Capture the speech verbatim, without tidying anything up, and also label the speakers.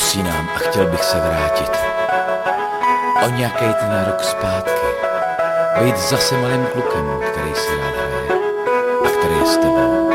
Speaker 1: Usínám a chtěl bych se vrátit. O nějakej ten rok zpátky. Být zase malým klukem, který si rád hraje a který je s tebou.